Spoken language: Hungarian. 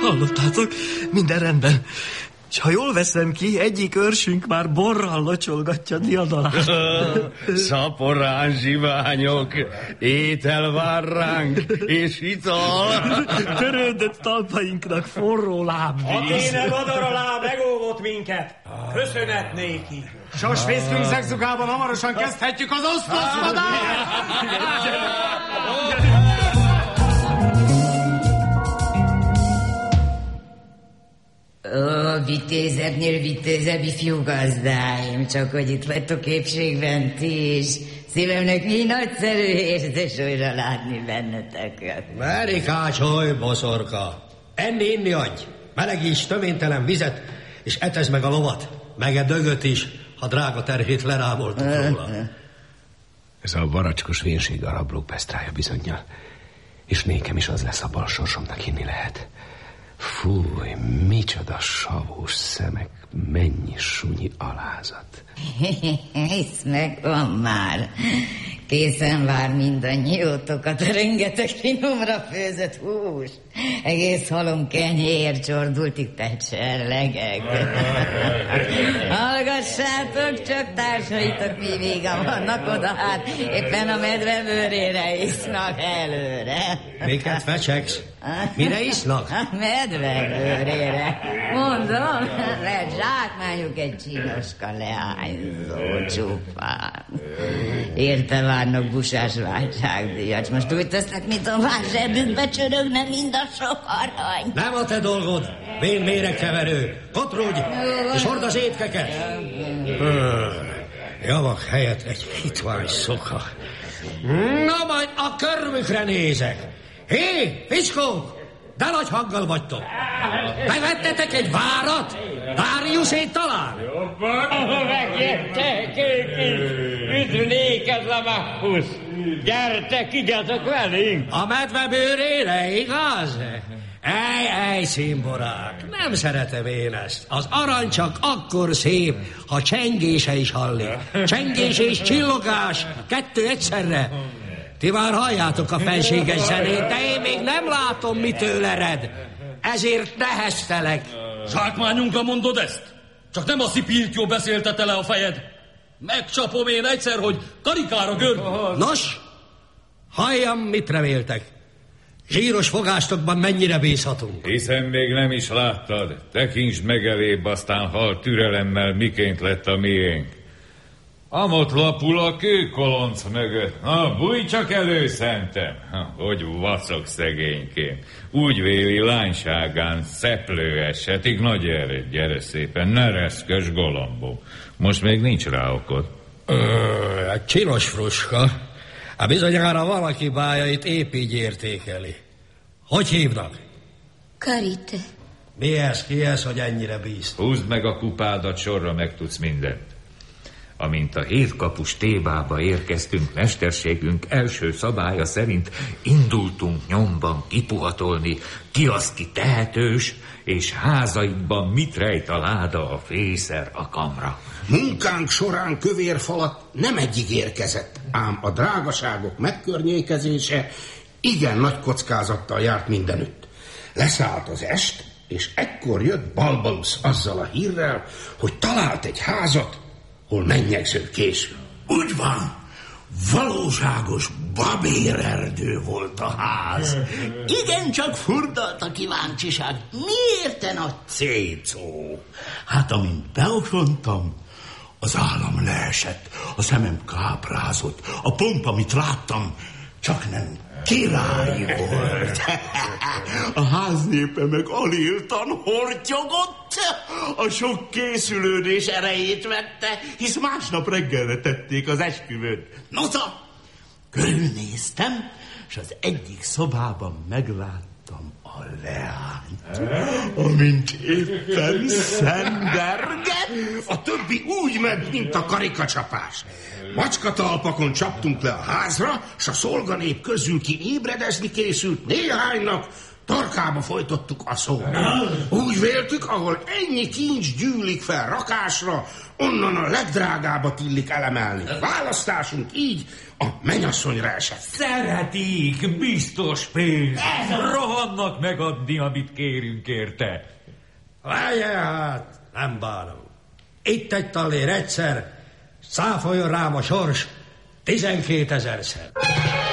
Hallottátok? Minden rendben. És ha jól veszem ki, egyik őrsünk már borral locsolgatja diadalát. Szaporán zsiványok, étel vár ránk, és ital. Törődött talpainknak forró lábvíz. A kéne vadar alá megóvott minket. Köszönet néki. Sos fészkünk zegzugában hamarosan kezdhetjük az osztozvadást! Ó, vitézeknél vitézebb, ifjú gazdáim, csak hogy itt vagytok épségben ti is. Szívemnek mi nagyszerű érzés újra látni benneteket. Merikácsolj, boszorka! Enni-inni adj! Melegíts töménytelen vizet, és etezd meg a lovat, meg a dögöt is, ha drága terhét lerámoltuk róla. Ez a varacskos vénség a rablók pesztrája bizonnyal. És nékem is az lesz a bal sorsomnak, hinni lehet. Fúj, micsoda savós szemek, mennyi sunyi alázat. Hisz meg van már. Készen vár mindannyiótokat a rengeteg finomra főzött hús. Egész halom kenyér csordultig pecserlegek. Hallgassátok, csak társaitok mi véga vannak oda, hát éppen a medve bőrére isznak előre. Miket fecsegsz? Mire isznak? Medve bőrére. Mondom, lehet zsákmányuk egy csinoska leányzó csupán. Érte várnak busás váltságdíjat. Most úgy tesznek, mint a más zsebükbe csörögne mind a sok arany. Nem a te dolgod, vén méregkeverő. Kotrudj, és hord az étkeket. Javak helyett egy hitvány szoka. Na majd a körmükre nézek. Hé, fiskók! De nagy hanggal vagytok. Bevettetek egy várat? Dáriusét talán? Jobban megjöttek ők is. Üdv néked, Lamachus. Gyertek, igyatok velünk. A medve bőrére, igaz? Ej, szimborák, nem szeretem én ezt. Az arany csak akkor szép, ha csengése is hallik. Csengés és csillogás, kettő egyszerre. Ti már halljátok a fenséges zenét, de én még nem látom, mitől ered. Ezért neheztelek. Zsákmányunkra mondod ezt? Csak nem a szipírtyó beszéltete le a fejed. Megcsapom én egyszer, hogy karikára görd. Nos, halljam, mit reméltek. Zsíros fogástokban mennyire bízhatunk? Hiszen még nem is láttad. Tekintsd meg elébb, aztán hall türelemmel, miként lett a miénk. Amott lapul a kőkolonc mögött. Na, bújj csak elő, szentem. Hogy vacog szegénykém. Úgy véli lányságán szeplő esetig. Na gyere szépen, ne reszkös golambó. Most még nincs rá okod. Csinos fruska. Hát bizonyára valaki bájait épp így értékeli. Hogy hívnak? Karite. Mi ez, ki ez, hogy ennyire bíz? Húzd meg a kupádat, sorra megtudsz mindent. Amint a hétkapus Tébába érkeztünk, mesterségünk első szabálya szerint indultunk nyomban kipuhatolni, ki az ki tehetős, és házaikban mit rejt a láda, a fészer, a kamra. Munkánk során kövér falat nem egyig érkezett, ám a drágaságok megkörnyékezése igen nagy kockázattal járt mindenütt. Leszállt az est, és ekkor jött Balbalusz azzal a hírrel, hogy talált egy házat, hol mennyegző készül. Úgy van, valóságos babérerdő volt a ház. Igencsak furdalt a kíváncsiság. Miért nagy cécó? Hát amint beosontam, az állam leesett, a szemem káprázott, a pomp, amit láttam, csak nem király volt. A háznépe meg aléltan hortyogott, a sok készülődés erejét vette, hisz másnap reggelre tették az esküvőt. Noza, körülnéztem, és az egyik szobában megláttam a leányt, amint éppen szenderget. A többi úgy ment, mint a karikacsapás. Macskatalpakon csaptunk le a házra, s a szolganép közül ki ébredezni készült, néhánynak Torkába folytottuk a szót. Úgy véltük, ahol ennyi kincs gyűlik fel rakásra, onnan a legdrágábbat illik elemelni. Választásunk így a mennyasszonyra esett. Szeretik, biztos pénz. Rohannak megadni, amit kérünk érte. Várjál hát, nem bánom. Itt egy tallér egyszer, száfoljon rám a sors 12 000-szer.